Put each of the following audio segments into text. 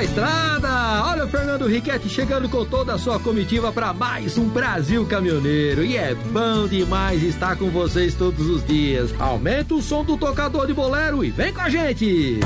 estrada! Olha o Fernando Riquetti chegando com toda a sua comitiva para mais um Brasil Caminhoneiro. E é bom demais estar com vocês todos os dias. Aumenta o som do tocador de bolero e vem com a gente!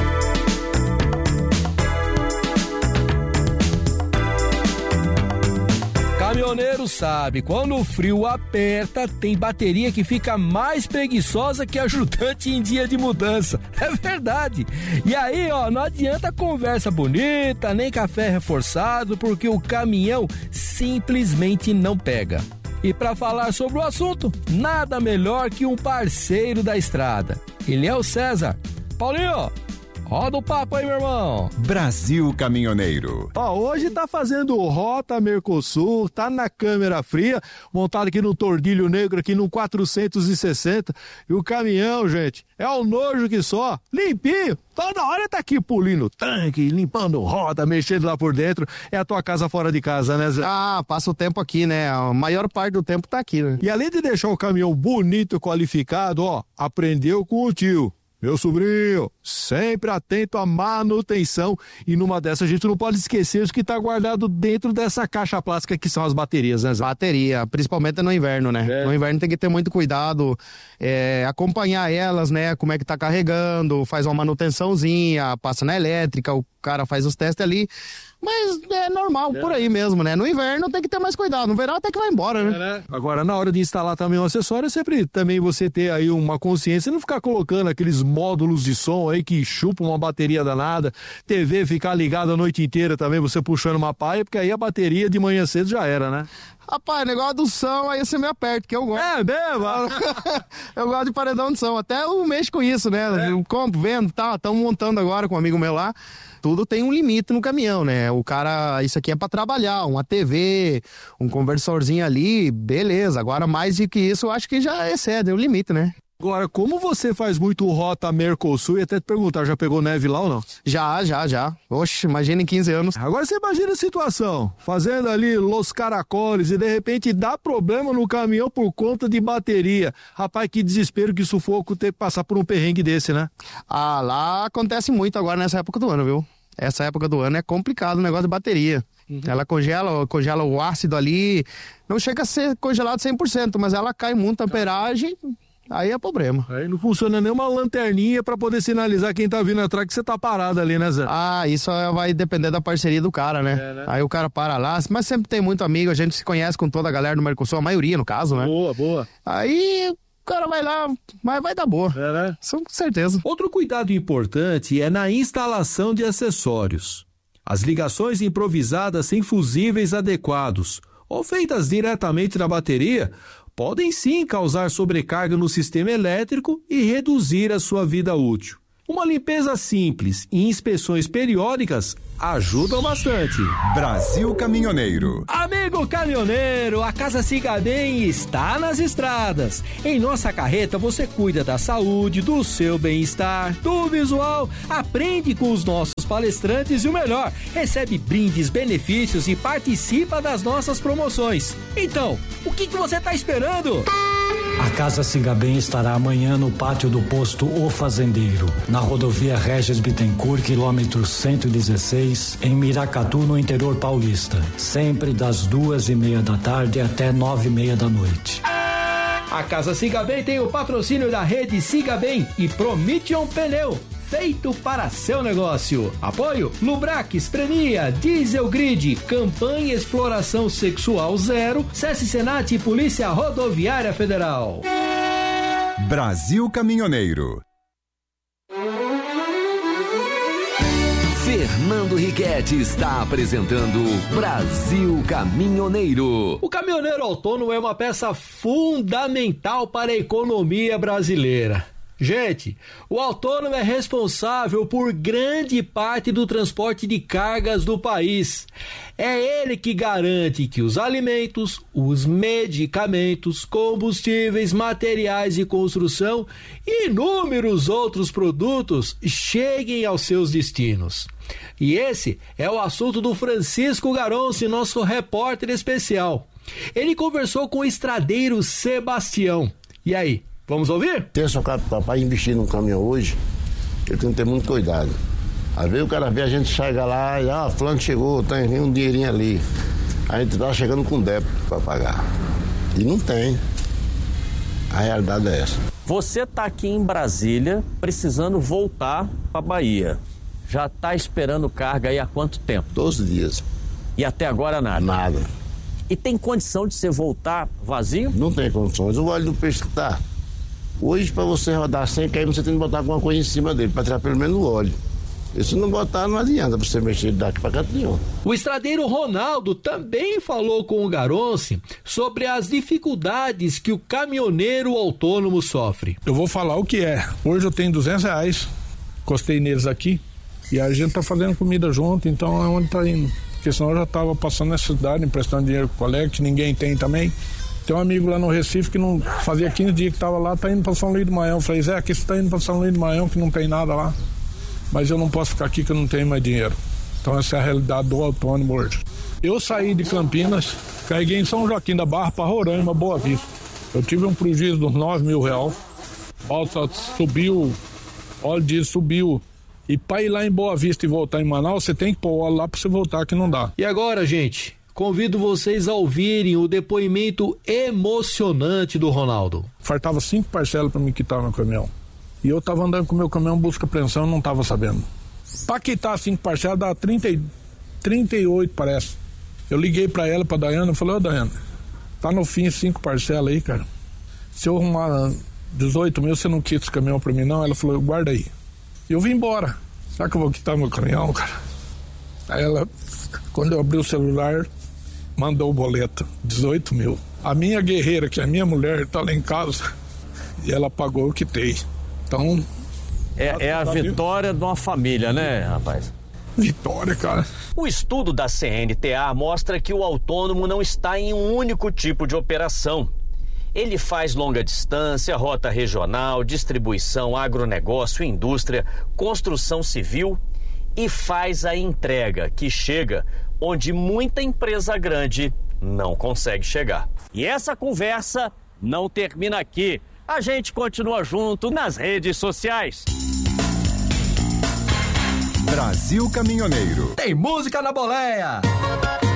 Caminhoneiro sabe, quando o frio aperta, tem bateria que fica mais preguiçosa que ajudante em dia de mudança. É verdade. E aí, não adianta conversa bonita, nem café reforçado, porque o caminhão simplesmente não pega. E para falar sobre o assunto, nada melhor que um parceiro da estrada. Ele é o César. Paulinho, roda o papo aí, meu irmão. Brasil Caminhoneiro. Hoje tá fazendo Rota Mercosul, tá na câmera fria, montado aqui no Tordilho Negro, aqui no 460. E o caminhão, gente, é o nojo que só, limpinho. Toda hora tá aqui pulindo o tanque, limpando roda, mexendo lá por dentro. É a tua casa fora de casa, né, Zé? Passa o tempo aqui, né? A maior parte do tempo tá aqui, né? E além de deixar o caminhão bonito e qualificado, aprendeu com o tio. Meu sobrinho, sempre atento à manutenção, e numa dessas a gente não pode esquecer o que está guardado dentro dessa caixa plástica que são as baterias, né? Bateria, principalmente no inverno, né? No inverno tem que ter muito cuidado, acompanhar elas, né? Como é que tá carregando, faz uma manutençãozinha, passa na elétrica, o cara faz os testes ali. Mas é normal, por aí mesmo, né? No inverno tem que ter mais cuidado, no verão até que vai embora, né? Agora, na hora de instalar também um acessório, sempre também você ter aí uma consciência, não ficar colocando aqueles módulos de som aí que chupam uma bateria danada, TV ficar ligada a noite inteira também, você puxando uma paia, porque aí a bateria de manhã cedo já era, né? Rapaz, negócio do som, aí você me aperta, que eu gosto. É mesmo? Eu gosto de paredão de som, até eu mexo com isso, né? Eu compro, vendo, estamos montando agora com um amigo meu lá. Tudo tem um limite no caminhão, né? O cara, isso aqui é pra trabalhar, uma TV, um conversorzinho ali, beleza. Agora, mais do que isso, eu acho que já excede o limite, né? Agora, como você faz muito Rota Mercosul, e até te perguntar, já pegou neve lá ou não? Já. Oxe, imagina em 15 anos. Agora você imagina a situação, fazendo ali Los Caracoles e de repente dá problema no caminhão por conta de bateria. Rapaz, que desespero, que sufoco ter que passar por um perrengue desse, né? Lá acontece muito agora nessa época do ano, viu? Essa época do ano é complicado o negócio de bateria. Ela congela o ácido ali, não chega a ser congelado 100%, mas ela cai muito a amperagem. Aí é problema. Aí não funciona nem uma lanterninha pra poder sinalizar quem tá vindo atrás que você tá parado ali, né, Zé? Isso vai depender da parceria do cara, né? Aí o cara para lá, mas sempre tem muito amigo, a gente se conhece com toda a galera do Mercosul, a maioria no caso, né? Boa. Aí o cara vai lá, mas vai dar boa. Né? Com certeza. Outro cuidado importante é na instalação de acessórios. As ligações improvisadas sem fusíveis adequados ou feitas diretamente na bateria podem sim causar sobrecarga no sistema elétrico e reduzir a sua vida útil. Uma limpeza simples e inspeções periódicas ajudam bastante. Brasil Caminhoneiro. Amigo caminhoneiro, a Casa Siga Bem está nas estradas. Em nossa carreta você cuida da saúde, do seu bem-estar, do visual, aprende com os nossos palestrantes e o melhor, recebe brindes, benefícios e participa das nossas promoções. Então, o que você está esperando? A Casa Siga Bem estará amanhã no pátio do posto O Fazendeiro, na rodovia Regis Bittencourt, quilômetro 116, em Miracatu, no interior paulista. Sempre das 2:30 da tarde até 9:30 da noite. A Casa Siga Bem tem o patrocínio da rede Siga Bem e Prometion Pneu, feito para seu negócio. Apoio Lubrax, Prenia, Diesel Grid, Campanha Exploração Sexual Zero, SESC Senat e Polícia Rodoviária Federal. Brasil Caminhoneiro. Fernando Riquetti está apresentando Brasil Caminhoneiro. O caminhoneiro autônomo é uma peça fundamental para a economia brasileira. Gente, o autônomo é responsável por grande parte do transporte de cargas do país. É ele que garante que os alimentos, os medicamentos, combustíveis, materiais de construção e inúmeros outros produtos cheguem aos seus destinos. E esse é o assunto do Francisco Garonce, nosso repórter especial. Ele conversou com o estradeiro Sebastião. E aí? Vamos ouvir? Para investir num caminhão hoje, ele tem que ter muito cuidado. Às vezes o cara vê, a gente chega lá e, fulano chegou, tem um dinheirinho ali. A gente tá chegando com débito para pagar. E não tem. A realidade é essa. Você tá aqui em Brasília, precisando voltar para Bahia. Já tá esperando carga aí há quanto tempo? 12 dias. E até agora nada? Nada. E tem condição de você voltar vazio? Não tem condições. O óleo do peixe que tá. Hoje, para você rodar 100 km, você tem que botar alguma coisa em cima dele, para tirar pelo menos o óleo. E se não botar, não adianta pra você mexer daqui pra cá nenhum. O estradeiro Ronaldo também falou com o Garonce sobre as dificuldades que o caminhoneiro autônomo sofre. Eu vou falar o que é. Hoje eu tenho R$200, encostei neles aqui, e a gente tá fazendo comida junto, então é onde tá indo. Porque senão eu já tava passando nessa cidade, emprestando dinheiro pro colega, que ninguém tem também. Tem um amigo lá no Recife que não fazia 15 dias que tava lá, tá indo pra São Luís do Maranhão. Eu falei, Zé, aqui você tá indo pra São Luís do Maranhão, que não tem nada lá. Mas eu não posso ficar aqui que eu não tenho mais dinheiro. Então essa é a realidade do autônomo hoje. Eu saí de Campinas, carreguei em São Joaquim da Barra para Roraima, Boa Vista. Eu tive um prejuízo de uns R$9.000. Óleo subiu, óleo diesel subiu. E para ir lá em Boa Vista e voltar em Manaus, você tem que pôr óleo lá para você voltar, que não dá. E agora, gente, convido vocês a ouvirem o depoimento emocionante do Ronaldo. Faltava 5 parcelas para me quitar meu caminhão. E eu tava andando com o meu caminhão busca apreensão e não tava sabendo. Pra quitar 5 parcelas dá 38, parece. Eu liguei pra ela, pra Daiana, e falei, ô Daiana, tá no fim 5 parcelas aí, cara. Se eu arrumar 18 mil, você não quita esse caminhão pra mim, não? Ela falou, guarda aí. E eu vim embora. Será que eu vou quitar meu caminhão, cara? Aí ela, quando eu abri o celular, mandou o boleto, 18 mil. A minha guerreira, que é a minha mulher, tá lá em casa, e ela pagou, eu quitei. Então... É a vitória de uma família, né, rapaz? Vitória, cara. O estudo da CNTA mostra que o autônomo não está em um único tipo de operação. Ele faz longa distância, rota regional, distribuição, agronegócio, indústria, construção civil e faz a entrega, que chega onde muita empresa grande não consegue chegar. E essa conversa não termina aqui. A gente continua junto nas redes sociais. Brasil Caminhoneiro. Tem música na boleia!